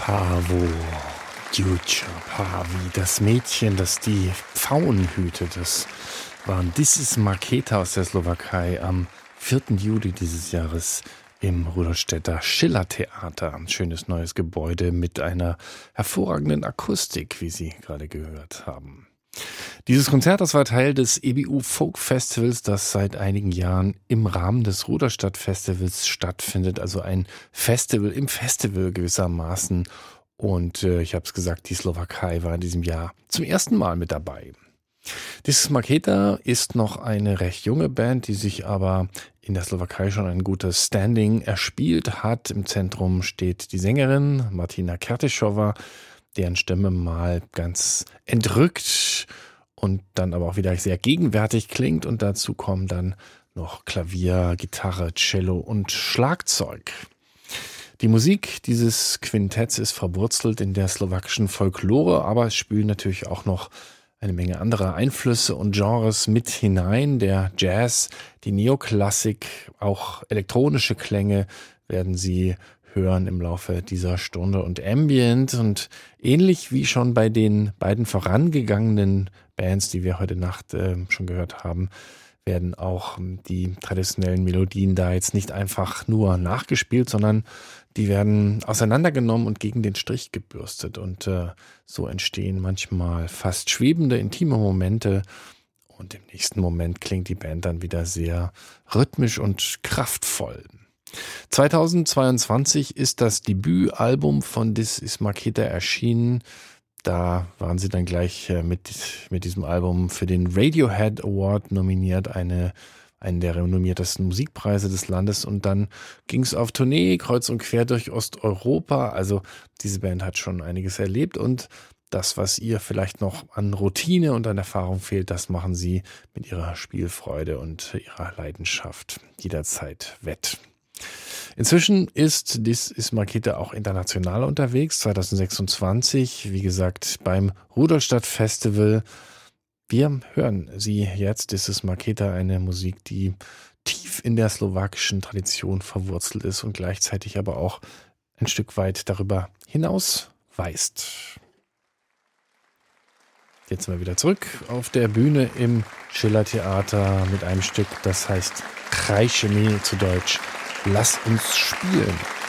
Pavo Djurdja Pavi, das Mädchen, das die Pfauen hütet, das waren This is Markéta aus der Slowakei am 4. Juli dieses Jahres im Rudolstädter Schillertheater. Ein schönes neues Gebäude mit einer hervorragenden Akustik, wie Sie gerade gehört haben. Dieses Konzert, das war Teil des EBU Folk Festivals, das seit einigen Jahren im Rahmen des Rudolstadt Festivals stattfindet. Also ein Festival im Festival gewissermaßen. Und ich habe es gesagt, die Slowakei war in diesem Jahr zum ersten Mal mit dabei. This is Markéta ist noch eine recht junge Band, die sich aber in der Slowakei schon ein gutes Standing erspielt hat. Im Zentrum steht die Sängerin Martina Kertešová, deren Stimme mal ganz entrückt und dann aber auch wieder sehr gegenwärtig klingt. Und dazu kommen dann noch Klavier, Gitarre, Cello und Schlagzeug. Die Musik dieses Quintetts ist verwurzelt in der slowakischen Folklore, aber es spielen natürlich auch noch eine Menge anderer Einflüsse und Genres mit hinein. Der Jazz, die Neoklassik, auch elektronische Klänge werden Sie hören im Laufe dieser Stunde und Ambient. Und ähnlich wie schon bei den beiden vorangegangenen Bands, die wir heute Nacht schon gehört haben, werden auch die traditionellen Melodien da jetzt nicht einfach nur nachgespielt, sondern die werden auseinandergenommen und gegen den Strich gebürstet. Und so entstehen manchmal fast schwebende, intime Momente. Und im nächsten Moment klingt die Band dann wieder sehr rhythmisch und kraftvoll. 2022 ist das Debütalbum von This is Markéta erschienen. Da waren sie dann gleich mit diesem Album für den Radiohead Award nominiert, einen der renommiertesten Musikpreise des Landes. Und dann ging es auf Tournee, kreuz und quer durch Osteuropa. Also diese Band hat schon einiges erlebt. Und das, was ihr vielleicht noch an Routine und an Erfahrung fehlt, das machen sie mit ihrer Spielfreude und ihrer Leidenschaft jederzeit wett. Inzwischen ist This is Markéta auch international unterwegs, 2026, wie gesagt, beim Rudolstadt Festival. Wir hören Sie jetzt, This is Markéta, eine Musik, die tief in der slowakischen Tradition verwurzelt ist und gleichzeitig aber auch ein Stück weit darüber hinaus weist. Jetzt sind wir wieder zurück auf der Bühne im Schillertheater mit einem Stück, das heißt Chryshemi, zu Deutsch Lass uns spielen.